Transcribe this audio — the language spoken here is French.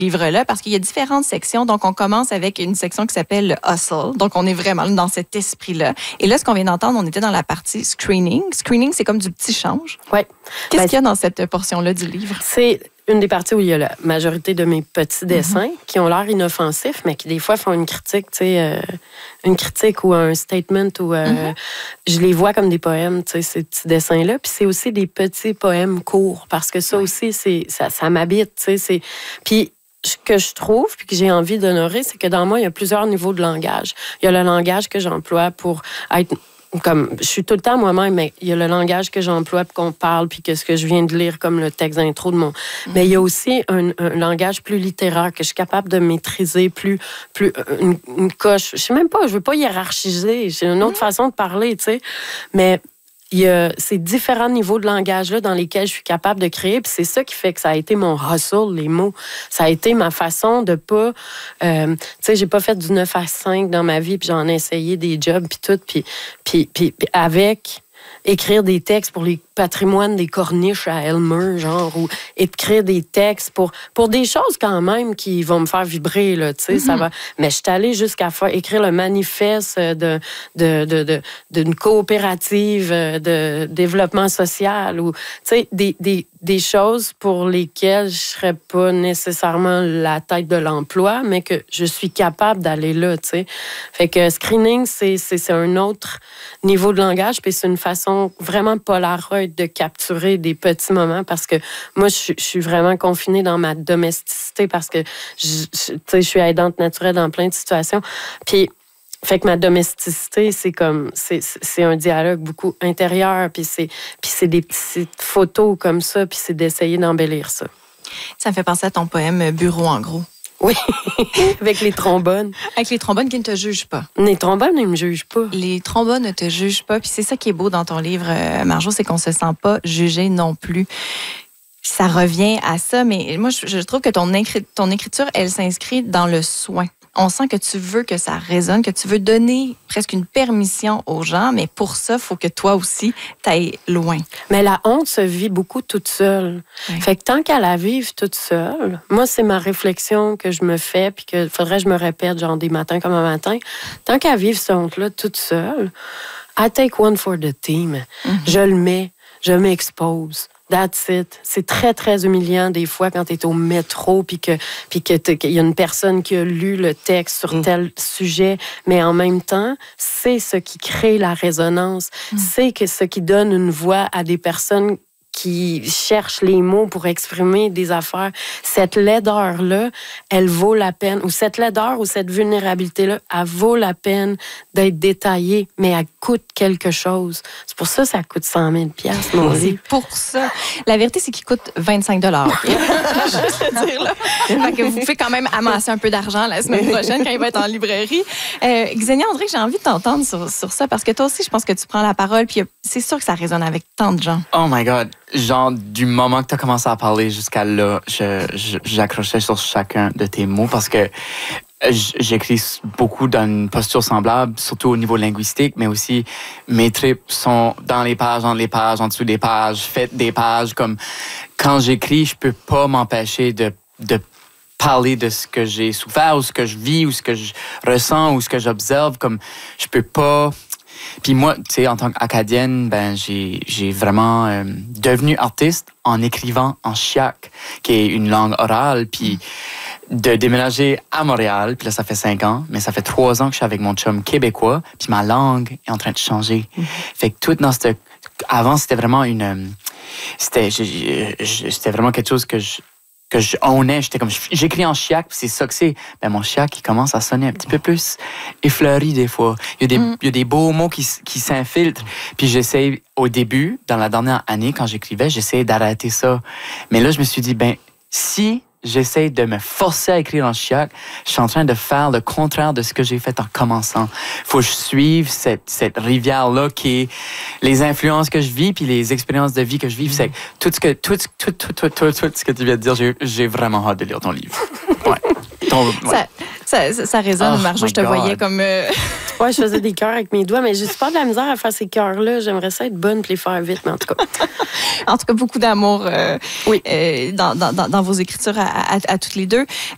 livre-là parce qu'il y a différentes sections. Donc, on commence avec une section qui s'appelle le hustle. Donc, on est vraiment dans cet esprit-là. Et là, ce qu'on vient d'entendre, on était dans la partie screening. Screening, c'est comme du petit change. Oui. Qu'est-ce qu'il y a dans cette portion-là du livre? C'est une des parties où il y a la majorité de mes petits dessins qui ont l'air inoffensifs, mais qui, des fois, font une critique, une critique ou un statement où je les vois comme des poèmes, ces petits dessins-là. Puis c'est aussi des petits poèmes courts, parce que ça aussi, ça m'habite, Puis ce que je trouve, puis que j'ai envie d'honorer, c'est que dans moi, il y a plusieurs niveaux de langage. Il y a le langage que j'emploie pour être comme je suis tout le temps moi-même, mais il y a le langage que j'emploie pour qu'on parle, puis que ce que je viens de lire comme le texte d'intro de mon... Mais il y a aussi un langage plus littéraire que je suis capable de maîtriser, plus une coche. Je sais même pas, je veux pas hiérarchiser. J'ai une autre façon de parler, mais il y a ces différents niveaux de langage-là dans lesquels je suis capable de créer. Puis c'est ça qui fait que ça a été mon hustle, les mots. Ça a été ma façon de pas... j'ai pas fait du 9 à 5 dans ma vie, puis j'en ai essayé des jobs, puis tout. Puis avec écrire des textes pour les patrimoines des corniches à Elmer, genre, ou écrire des textes pour des choses quand même qui vont me faire vibrer, là, ça va. Mais je suis allée jusqu'à écrire le manifeste d'une coopérative de développement social, ou, des choses pour lesquelles je serais pas nécessairement la tête de l'emploi, mais que je suis capable d'aller là, Fait que screening, c'est un autre niveau de langage, puis c'est une façon vraiment Polaroid de capturer des petits moments, parce que moi, je suis vraiment confinée dans ma domesticité, parce que je suis aidante naturelle dans plein de situations. Puis, fait que ma domesticité, c'est un dialogue beaucoup intérieur, puis c'est des petites photos comme ça, puis c'est d'essayer d'embellir ça. Ça me fait penser à ton poème Bureau en gros. Oui, avec les trombones. Avec les trombones qui ne te jugent pas. Les trombones, ils ne me jugent pas. Les trombones ne te jugent pas. Puis c'est ça qui est beau dans ton livre, Marjo, c'est qu'on ne se sent pas jugé non plus. Ça revient à ça, mais moi, je trouve que ton écriture, elle s'inscrit dans le soin. On sent que tu veux que ça résonne, que tu veux donner presque une permission aux gens, mais pour ça, il faut que toi aussi, t'ailles loin. Mais la honte se vit beaucoup toute seule. Oui. Fait que tant qu'à la vivre toute seule, moi, c'est ma réflexion que je me fais, puis qu'il faudrait que je me répète, genre des matins comme un matin. Tant qu'à vivre cette honte-là toute seule, I take one for the team. Je le mets, je m'expose. That's it. C'est très, très humiliant des fois quand tu es au métro puis qu'il y a une personne qui a lu le texte sur tel sujet, mais en même temps, c'est ce qui crée la résonance. C'est ce qui donne une voix à des personnes qui cherchent les mots pour exprimer des affaires. Cette laideur-là, elle vaut la peine. Ou cette laideur ou cette vulnérabilité-là, elle vaut la peine d'être détaillée, mais elle coûte quelque chose. C'est pour ça que ça coûte 100 000 $, mon livre. C'est pour ça. La vérité, c'est qu'il coûte 25 $. Juste te dire, là. Fait que vous pouvez quand même amasser un peu d'argent la semaine prochaine quand il va être en librairie. Xenia André, j'ai envie de t'entendre sur ça, parce que toi aussi, je pense que tu prends la parole, puis c'est sûr que ça résonne avec tant de gens. Oh my God! Genre, du moment que tu as commencé à parler jusqu'à là, j'accrochais sur chacun de tes mots, parce que j'écris beaucoup dans une posture semblable, surtout au niveau linguistique, mais aussi mes tripes sont dans les pages, entre les pages, en dessous des pages, faites des pages. Comme quand j'écris, je peux pas m'empêcher de parler de ce que j'ai souffert, ou ce que je vis, ou ce que je ressens, ou ce que j'observe. Comme je peux pas... Puis moi, tu sais, en tant qu'acadienne, j'ai vraiment devenu artiste en écrivant en chiac, qui est une langue orale, puis de déménager à Montréal, puis là, ça fait 5 ans, mais ça fait 3 ans que je suis avec mon chum québécois, puis ma langue est en train de changer. Fait que tout dans cette... Avant, c'était vraiment c'était vraiment quelque chose que je ownais. J'étais comme, j'écris en chiac, puis c'est ça que c'est. Ben, mon chiac, il commence à sonner un petit peu plus effleuré des fois. Il y a des beaux mots qui s'infiltrent. Puis j'essaie, au début, dans la dernière année, quand j'écrivais, j'essayais d'arrêter ça. Mais là, je me suis dit, si j'essaie de me forcer à écrire en chiac, je suis en train de faire le contraire de ce que j'ai fait en commençant. Faut que je suive cette rivière-là qui est les influences que je vis puis les expériences de vie que je vis. C'est tout ce que tu viens de dire, j'ai vraiment hâte de lire ton livre. Ouais. Ça résonne, Marjo, je te voyais comme... Ouais, je faisais des cœurs avec mes doigts, mais j'ai pas de la misère à faire ces cœurs-là. J'aimerais ça être bonne et les faire vite, mais en tout cas... En tout cas, beaucoup d'amour dans vos écritures à toutes les deux.